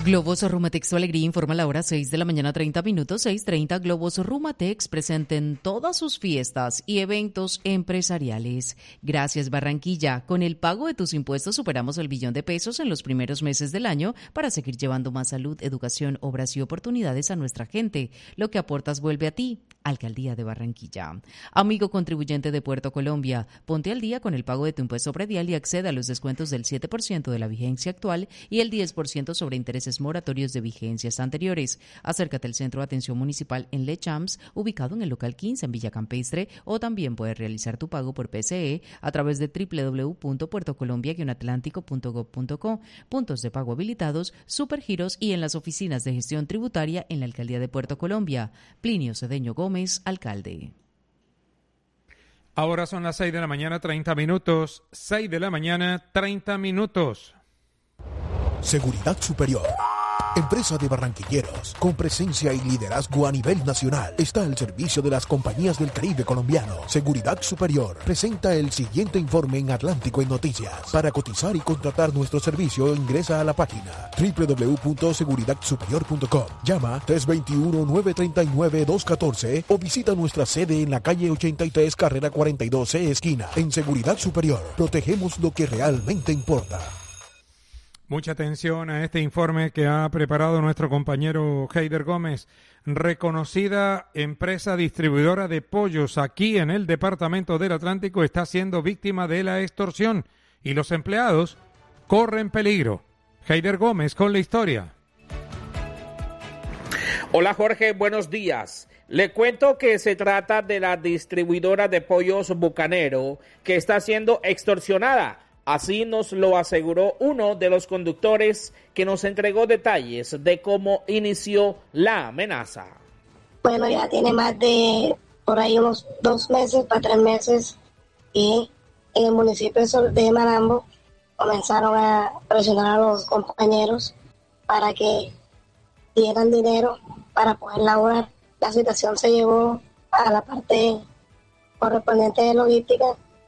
Globos Rumatex Tu Alegría informa la hora 6 de la mañana 30 minutos, 6:30. Globos Rumatex presenten todas sus fiestas y eventos empresariales. Gracias Barranquilla. Con el pago de tus impuestos superamos el $1.000.000.000 en los primeros meses del año para seguir llevando más salud, educación, obras y oportunidades a nuestra gente. Lo que aportas vuelve a ti. Alcaldía de Barranquilla. Amigo contribuyente de Puerto Colombia, ponte al día con el pago de tu impuesto predial y accede a los descuentos del 7% de la vigencia actual y el 10% sobre intereses moratorios de vigencias anteriores. Acércate al Centro de Atención Municipal en Le Champs, ubicado en el local 15 en Villa Campestre, o también puedes realizar tu pago por PCE a través de www.puertocolombia-atlántico.gov.co, puntos de pago habilitados, supergiros y en las oficinas de gestión tributaria en la Alcaldía de Puerto Colombia. Plinio Cedeño Gómez, alcalde. Ahora son las 6 de la mañana, 30 minutos. 6 de la mañana, 30 minutos. Seguridad Superior. Empresa de barranquilleros, con presencia y liderazgo a nivel nacional, está al servicio de las compañías del Caribe colombiano. Seguridad Superior presenta el siguiente informe en Atlántico en Noticias. Para cotizar y contratar nuestro servicio, ingresa a la página www.seguridadsuperior.com. Llama 321-939-214 o visita nuestra sede en la calle 83, carrera 42C, esquina. En Seguridad Superior, protegemos lo que realmente importa. Mucha atención a este informe que ha preparado nuestro compañero Heider Gómez. Reconocida empresa distribuidora de pollos aquí en el departamento del Atlántico está siendo víctima de la extorsión y los empleados corren peligro. Heider Gómez con la historia. Hola Jorge, buenos días. Le cuento que se trata de la distribuidora de pollos Bucanero que está siendo extorsionada. Así nos lo aseguró uno de los conductores que nos entregó detalles de cómo inició la amenaza. Bueno, ya tiene más de por ahí unos 2 meses para 3 meses y en el municipio de Malambo comenzaron a presionar a los compañeros para que dieran dinero para poder laborar. La situación se llevó a la parte correspondiente de logística.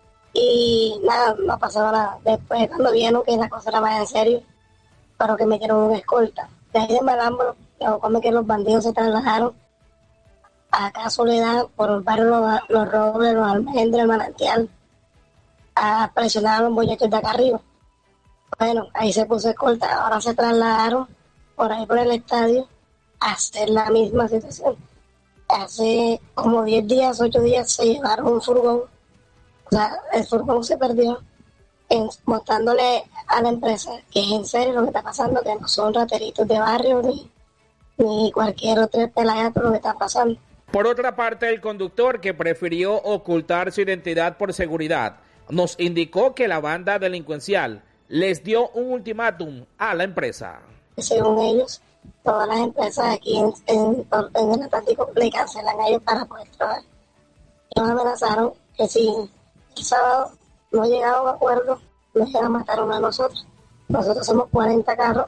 Y nada, no pasaba nada. Después, cuando vieron que la cosa era más en serio, pero que me dieron una escolta. De ahí de Malambo, como que los bandidos se trasladaron acá a Soledad, por el barrio Los Robles, Los Almendros, el Manantial, a presionar a los muchachos de acá arriba. Bueno, ahí se puso escolta. Ahora se trasladaron por ahí por el estadio a hacer la misma situación. Hace como 10 días, 8 días, se llevaron un furgón. O sea, el furgón se perdió mostrándole a la empresa que es en serio lo que está pasando, que no son rateritos de barrio ni cualquier otra pelada por lo que está pasando. Por otra parte, el conductor, que prefirió ocultar su identidad por seguridad, nos indicó que la banda delincuencial les dio un ultimátum a la empresa. Según ellos, todas las empresas aquí en el Atlántico le cancelan a ellos para poder trabajar. Ellos amenazaron que si el sábado no llegaba a un acuerdo, nos iban a matar uno de nosotros. Nosotros somos 40 carros,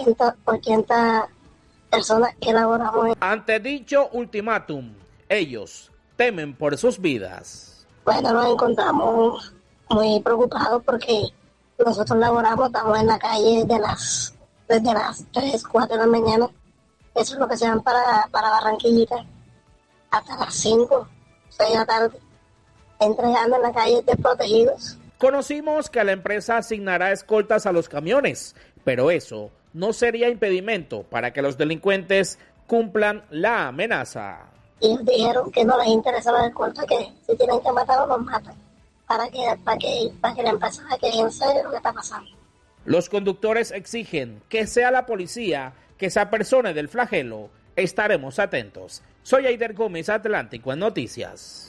80 personas que elaboramos. Ante dicho ultimátum, ellos temen por sus vidas. Bueno, nos encontramos muy preocupados porque nosotros laboramos, estamos en la calle desde las 3, 4 de la mañana. Eso es lo que se dan para Barranquillita, hasta las 5, 6 de la tarde. Entregando en la calle desprotegidos. Conocimos que la empresa asignará escoltas a los camiones, pero eso no sería impedimento para que los delincuentes cumplan la amenaza. Y ellos dijeron que no les interesa la escolta, que si tienen que matar los matan, para que la empresa que en serio lo que está pasando. Los conductores exigen que sea la policía que se apersone del flagelo. Estaremos atentos. Soy Heider Gómez, Atlántico en Noticias.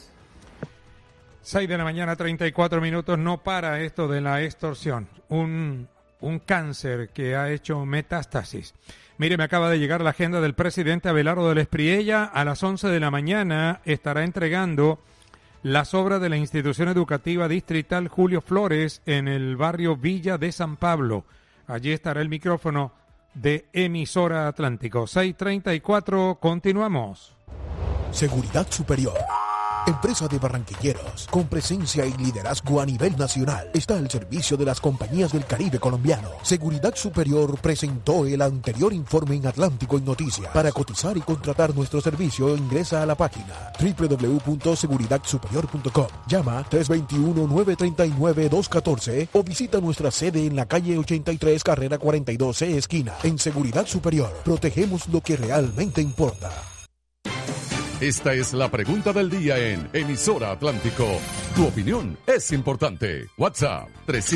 6 de la mañana, 34 minutos. No para esto de la extorsión. Un cáncer que ha hecho metástasis. Mire, me acaba de llegar la agenda del presidente Abelardo del Espriella. A las 11 de la mañana estará entregando las obras de la institución educativa distrital Julio Flores en el barrio Villa de San Pablo. Allí estará el micrófono de Emisora Atlántico. 6:34, continuamos. Seguridad Superior. Empresa de Barranquilleros, con presencia y liderazgo a nivel nacional, está al servicio de las compañías del Caribe colombiano. Seguridad Superior presentó el anterior informe en Atlántico en Noticias. Para cotizar y contratar nuestro servicio, ingresa a la página www.seguridadsuperior.com. Llama 321-939-214 o visita nuestra sede en la calle 83, carrera 42C, esquina. En Seguridad Superior, protegemos lo que realmente importa. Esta es la pregunta del día en Emisora Atlántico. Tu opinión es importante. WhatsApp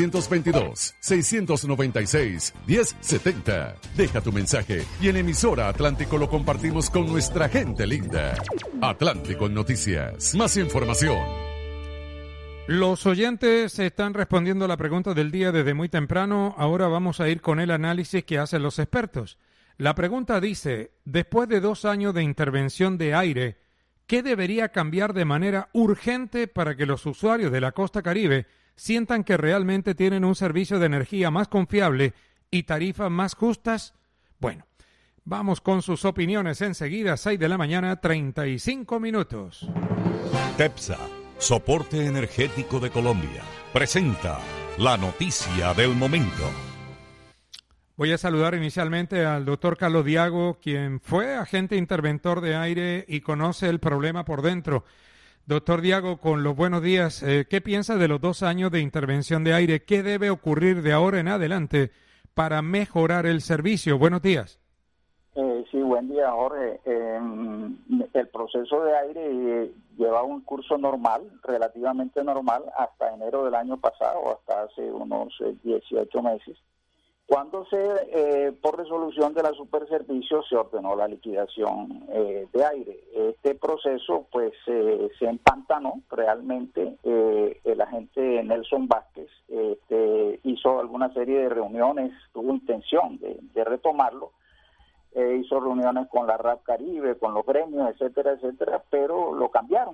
322-696-1070. Deja tu mensaje y en Emisora Atlántico lo compartimos con nuestra gente linda. Atlántico en Noticias. Más información. Los oyentes están respondiendo a la pregunta del día desde muy temprano. Ahora vamos a ir con el análisis que hacen los expertos. La pregunta dice, después de 2 años de intervención de aire, ¿qué debería cambiar de manera urgente para que los usuarios de la costa Caribe sientan que realmente tienen un servicio de energía más confiable y tarifas más justas? Bueno, vamos con sus opiniones enseguida, 6 de la mañana, 35 minutos. TEPSA, Soporte Energético de Colombia, presenta la noticia del momento. Voy a saludar inicialmente al doctor Carlos Diago, quien fue agente interventor de aire y conoce el problema por dentro. Doctor Diago, con los buenos días, ¿qué piensa de los 2 años de intervención de aire? ¿Qué debe ocurrir de ahora en adelante para mejorar el servicio? Buenos días. Sí, buen día, Jorge. El proceso de aire lleva un curso normal, relativamente normal, hasta enero del año pasado, hasta hace unos 18 meses. Cuando por resolución de la Superservicios se ordenó la liquidación de aire. Este proceso pues se empantanó realmente. El agente Nelson Vázquez hizo alguna serie de reuniones, tuvo intención de retomarlo. Hizo reuniones con la RAP Caribe, con los gremios, etcétera, pero lo cambiaron.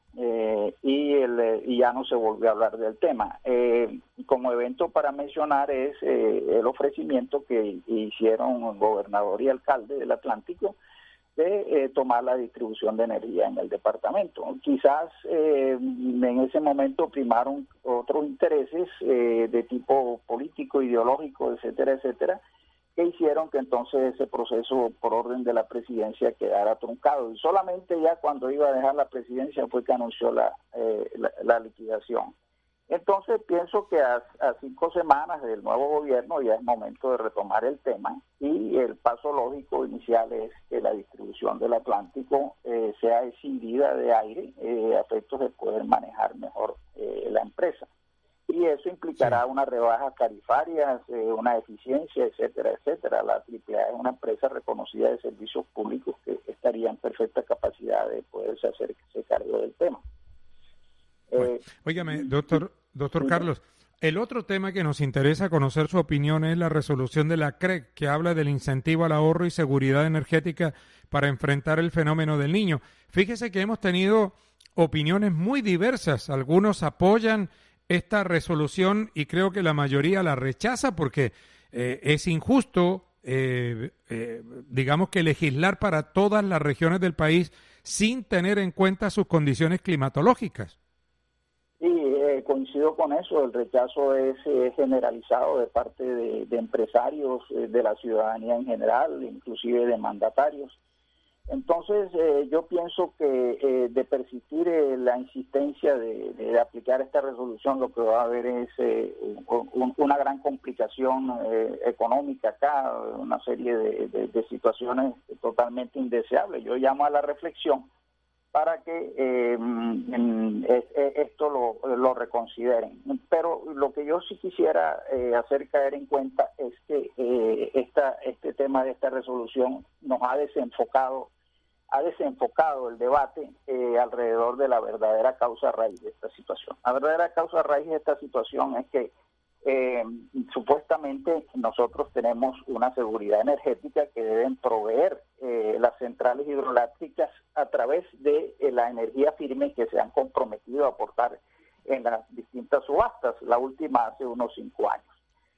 Y ya no se volvió a hablar del tema. Como evento para mencionar es el ofrecimiento que hicieron el gobernador y alcalde del Atlántico de tomar la distribución de energía en el departamento. Quizás en ese momento primaron otros intereses de tipo político, ideológico, etcétera, que hicieron que entonces ese proceso por orden de la presidencia quedara truncado. Y solamente ya cuando iba a dejar la presidencia fue que anunció la liquidación. Entonces pienso que a 5 semanas del nuevo gobierno ya es momento de retomar el tema y el paso lógico inicial es que la distribución del Atlántico sea escindida de aire a efectos de poder manejar mejor la empresa. Y eso implicará unas rebajas tarifarias, una eficiencia, etcétera. La AAA es una empresa reconocida de servicios públicos que estaría en perfecta capacidad de poderse hacerse cargo del tema. Óigame, doctor Carlos, el otro tema que nos interesa conocer su opinión es la resolución de la CREC, que habla del incentivo al ahorro y seguridad energética para enfrentar el fenómeno del Niño. Fíjese que hemos tenido opiniones muy diversas. Algunos apoyan esta resolución y creo que la mayoría la rechaza porque es injusto, digamos que legislar para todas las regiones del país sin tener en cuenta sus condiciones climatológicas. Sí, coincido con eso. El rechazo es generalizado de parte de empresarios, de la ciudadanía en general, inclusive de mandatarios. Entonces, yo pienso que de persistir la insistencia de aplicar esta resolución, lo que va a haber es una gran complicación económica acá, una serie de situaciones totalmente indeseables. Yo llamo a la reflexión para que esto lo reconsideren. Pero lo que yo sí quisiera hacer caer en cuenta es que este tema de esta resolución nos ha desenfocado el debate alrededor de la verdadera causa raíz de esta situación. La verdadera causa raíz de esta situación es que supuestamente nosotros tenemos una seguridad energética que deben proveer las centrales hidroeléctricas a través de la energía firme que se han comprometido a aportar en las distintas subastas, la última hace unos 5 años.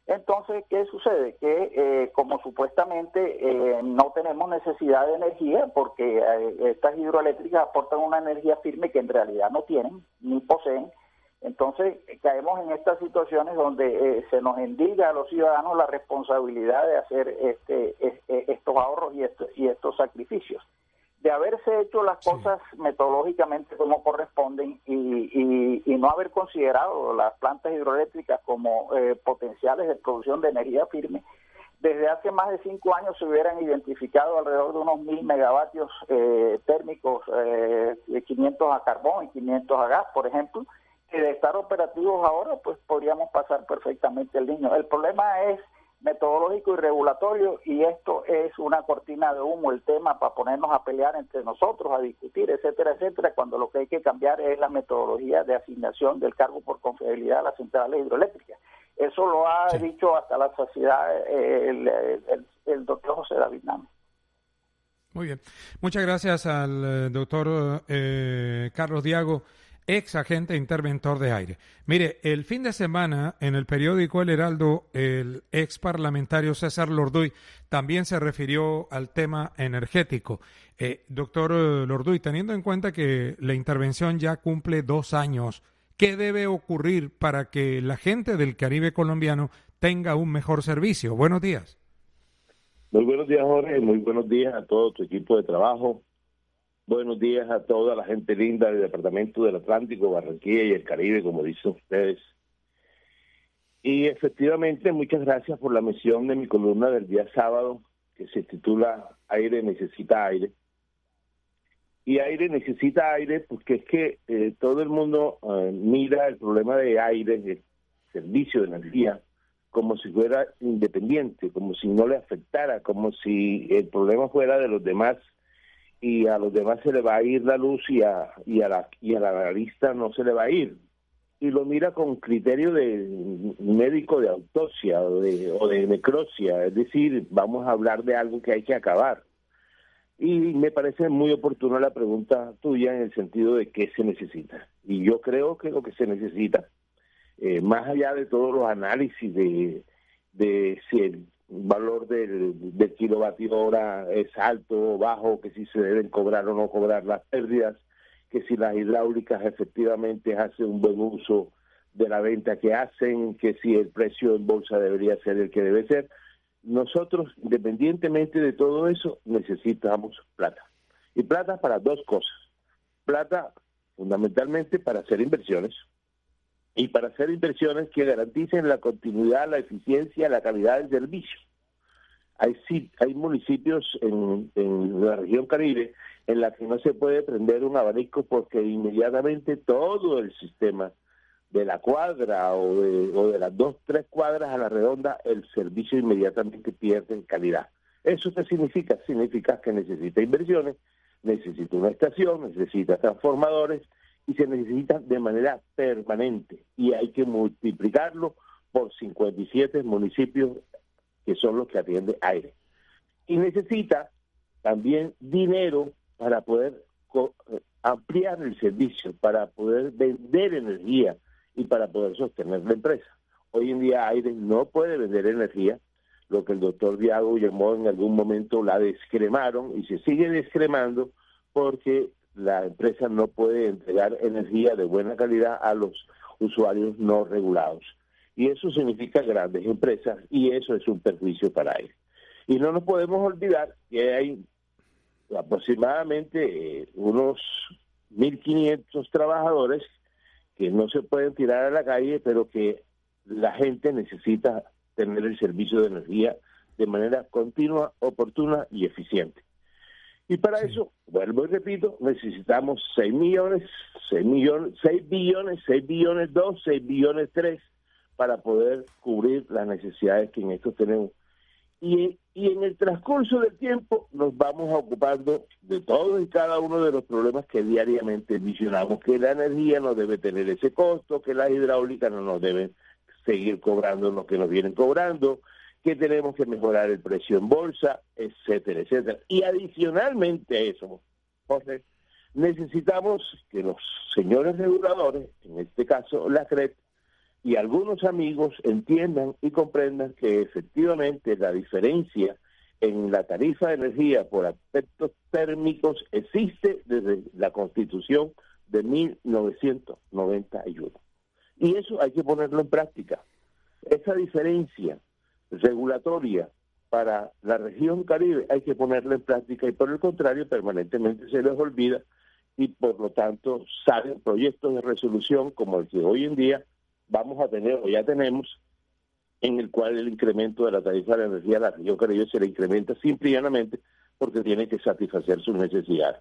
Entonces, ¿qué sucede? Que como supuestamente no tenemos necesidad de energía, porque estas hidroeléctricas aportan una energía firme que en realidad no tienen ni poseen, entonces caemos en estas situaciones donde se nos indica a los ciudadanos la responsabilidad de hacer estos ahorros y estos sacrificios. De haberse hecho las cosas metodológicamente como corresponden y no haber considerado las plantas hidroeléctricas como potenciales de producción de energía firme, desde hace más de 5 años se hubieran identificado alrededor de unos 1.000 megavatios térmicos, 500 a carbón y 500 a gas, por ejemplo, que de estar operativos ahora, pues podríamos pasar perfectamente el niño. El problema es metodológico y regulatorio, y esto es una cortina de humo, el tema para ponernos a pelear entre nosotros, a discutir, etcétera, etcétera, cuando lo que hay que cambiar es la metodología de asignación del cargo por confiabilidad a las centrales hidroeléctricas. Eso lo ha dicho hasta la saciedad el doctor José David Name. Muy bien. Muchas gracias al doctor Carlos Diago, ex agente interventor de aire. Mire, el fin de semana en el periódico El Heraldo, el ex parlamentario César Lorduy también se refirió al tema energético. Doctor Lorduy, teniendo en cuenta que la intervención ya cumple 2 años, ¿qué debe ocurrir para que la gente del Caribe colombiano tenga un mejor servicio? Buenos días. Muy buenos días, Jorge. Muy buenos días a todo tu equipo de trabajo. Buenos días a toda la gente linda del Departamento del Atlántico, Barranquilla y el Caribe, como dicen ustedes. Y efectivamente, muchas gracias por la mención de mi columna del día sábado, que se titula Aire necesita aire. Y aire necesita aire porque es que todo el mundo mira el problema de aire, el servicio de energía, como si fuera independiente, como si no le afectara, como si el problema fuera de los demás, y a los demás se le va a ir la luz y a la analista no se le va a ir. Y lo mira con criterio de médico de autopsia o de necropsia, es decir, vamos a hablar de algo que hay que acabar. Y me parece muy oportuna la pregunta tuya en el sentido de qué se necesita. Y yo creo que lo que se necesita, más allá de todos los análisis de si el valor del kilovatio hora es alto o bajo, que si se deben cobrar o no cobrar las pérdidas, que si las hidráulicas efectivamente hacen un buen uso de la venta que hacen, que si el precio en bolsa debería ser el que debe ser. Nosotros, independientemente de todo eso, necesitamos plata. Y plata para 2 cosas. Plata fundamentalmente para hacer inversiones, y para hacer inversiones que garanticen la continuidad, la eficiencia, la calidad del servicio. Hay municipios en la región Caribe en la que no se puede prender un abanico porque inmediatamente todo el sistema de la cuadra o de las 2, 3 cuadras a la redonda, el servicio inmediatamente pierde en calidad. ¿Eso qué significa? Significa que necesita inversiones, necesita una estación, necesita transformadores, y se necesitan de manera permanente, y hay que multiplicarlo por 57 municipios que son los que atiende aire. Y necesita también dinero para poder ampliar el servicio, para poder vender energía y para poder sostener la empresa. Hoy en día aire no puede vender energía, lo que el doctor Diago llamó en algún momento la descremaron, y se sigue descremando porque la empresa no puede entregar energía de buena calidad a los usuarios no regulados. Y eso significa grandes empresas, y eso es un perjuicio para ellos. Y no nos podemos olvidar que hay aproximadamente unos 1.500 trabajadores que no se pueden tirar a la calle, pero que la gente necesita tener el servicio de energía de manera continua, oportuna y eficiente. Y para eso, vuelvo y repito, necesitamos 6 billones 2, 6 billones 3 para poder cubrir las necesidades que en esto tenemos. Y en el transcurso del tiempo nos vamos ocupando de todos y cada uno de los problemas que diariamente visionamos, que la energía no debe tener ese costo, que las hidráulicas no nos deben seguir cobrando lo que nos vienen cobrando, que tenemos que mejorar el precio en bolsa, etcétera, etcétera. Y adicionalmente a eso, Jorge, necesitamos que los señores reguladores, en este caso la CREP, y algunos amigos entiendan y comprendan que efectivamente la diferencia en la tarifa de energía por aspectos térmicos existe desde la Constitución de 1991. Y eso hay que ponerlo en práctica. Esa diferencia regulatoria para la región Caribe hay que ponerla en práctica y por el contrario permanentemente se les olvida y por lo tanto salen proyectos de resolución como el que hoy en día vamos a tener o ya tenemos, en el cual el incremento de la tarifa de energía a la región Caribe se le incrementa simple y llanamente porque tiene que satisfacer sus necesidades.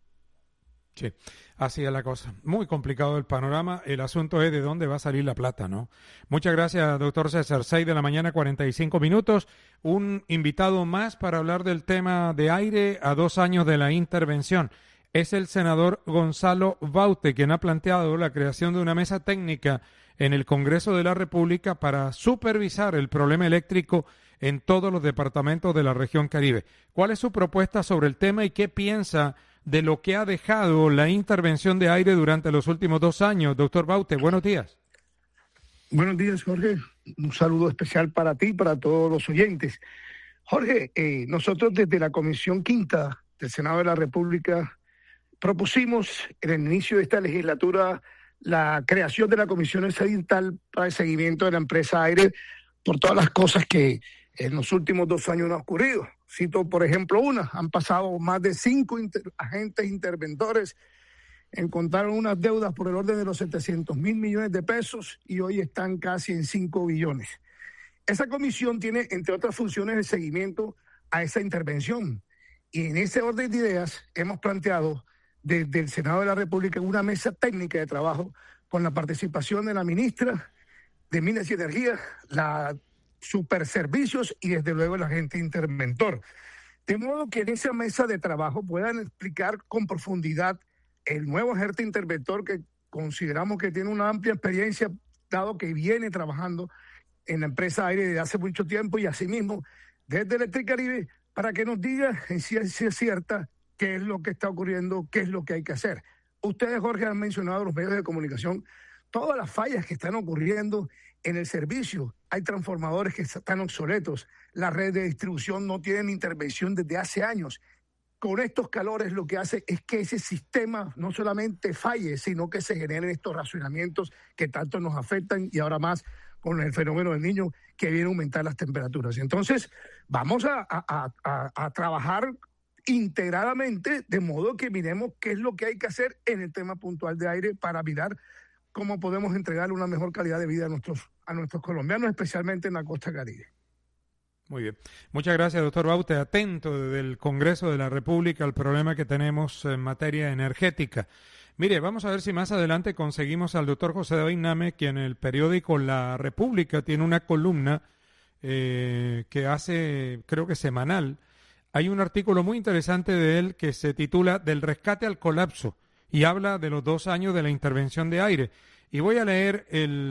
Sí, así es la cosa. Muy complicado el panorama. El asunto es de dónde va a salir la plata, ¿no? Muchas gracias, doctor César. 6 de la mañana, 45 minutos. Un invitado más para hablar del tema de aire a 2 años de la intervención. Es el senador Gonzalo Baute, quien ha planteado la creación de una mesa técnica en el Congreso de la República para supervisar el problema eléctrico en todos los departamentos de la región Caribe. ¿Cuál es su propuesta sobre el tema y qué piensa de lo que ha dejado la intervención de aire durante los últimos 2 años? Doctor Baute, buenos días. Buenos días, Jorge. Un saludo especial para ti y para todos los oyentes. Jorge, nosotros desde la Comisión Quinta del Senado de la República propusimos en el inicio de esta legislatura la creación de la Comisión Expediental para el seguimiento de la empresa Aire por todas las cosas que en los últimos 2 años no han ocurrido. Cito, por ejemplo, han pasado más de 5 agentes interventores, encontraron unas deudas por el orden de los 700,000 millones de pesos y hoy están casi en 5 billones. Esa comisión tiene, entre otras funciones, el seguimiento a esa intervención. Y en ese orden de ideas hemos planteado desde el Senado de la República una mesa técnica de trabajo con la participación de la ministra de Minas y Energía, la Superservicios y desde luego el agente interventor. De modo que en esa mesa de trabajo puedan explicar con profundidad el nuevo agente interventor que consideramos que tiene una amplia experiencia, dado que viene trabajando en la empresa Aire desde hace mucho tiempo y asimismo desde Electricaribe, para que nos diga en ciencia cierta qué es lo que está ocurriendo, qué es lo que hay que hacer. Ustedes, Jorge, han mencionado los medios de comunicación, todas las fallas que están ocurriendo en el servicio. Hay transformadores que están obsoletos, la red de distribución no tiene intervención desde hace años. Con estos calores lo que hace es que ese sistema no solamente falle, sino que se generen estos racionamientos que tanto nos afectan y ahora más con el fenómeno del Niño que viene a aumentar las temperaturas. Entonces, vamos a trabajar integradamente de modo que miremos qué es lo que hay que hacer en el tema puntual de aire para mirar cómo podemos entregarle una mejor calidad de vida a nuestros colombianos, especialmente en la costa Caribe. Muy bien. Muchas gracias, doctor Baute. Atento desde el Congreso de la República al problema que tenemos en materia energética. Mire, vamos a ver si más adelante conseguimos al doctor José David Name, quien en el periódico La República tiene una columna que hace, creo que semanal. Hay un artículo muy interesante de él que se titula Del rescate al colapso y habla de los 2 años de la intervención de aire. Y voy a leer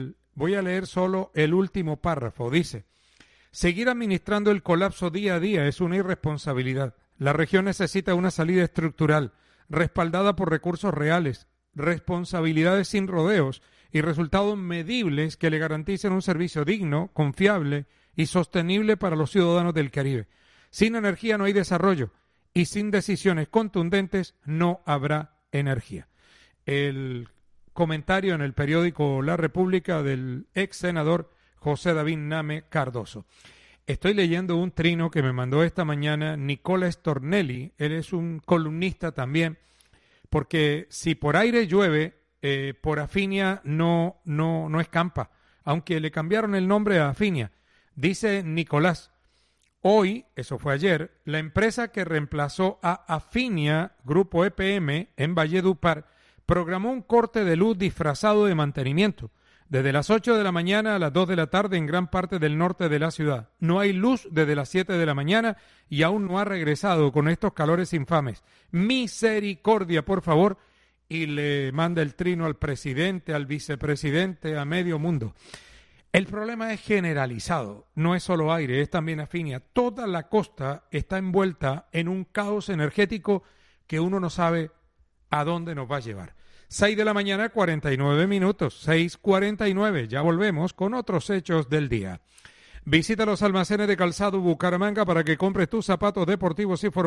solo el último párrafo. Dice: seguir administrando el colapso día a día es una irresponsabilidad. La región necesita una salida estructural, respaldada por recursos reales, responsabilidades sin rodeos y resultados medibles que le garanticen un servicio digno, confiable y sostenible para los ciudadanos del Caribe. Sin energía no hay desarrollo y sin decisiones contundentes no habrá energía. El comentario en el periódico La República del ex senador José David Name Cardoso. Estoy leyendo un trino que me mandó esta mañana Nicola Stornelli. Él es un columnista también, porque si por aire llueve, por Afinia no escampa, aunque le cambiaron el nombre a Afinia. Dice Nicolás: hoy, eso fue ayer, la empresa que reemplazó a Afinia, Grupo EPM, en Valledupar, programó un corte de luz disfrazado de mantenimiento, desde las 8 de la mañana a las 2 de la tarde en gran parte del norte de la ciudad. No hay luz desde las 7 de la mañana y aún no ha regresado con estos calores infames. Misericordia, por favor. Y le manda el trino al presidente, al vicepresidente, a medio mundo. El problema es generalizado, no es solo aire, es también Afinia. Toda la costa está envuelta en un caos energético que uno no sabe a dónde nos va a llevar. 6 de la mañana, 49 minutos, 6:49. Ya volvemos con otros hechos del día. Visita los almacenes de Calzado Bucaramanga para que compres tus zapatos deportivos y formales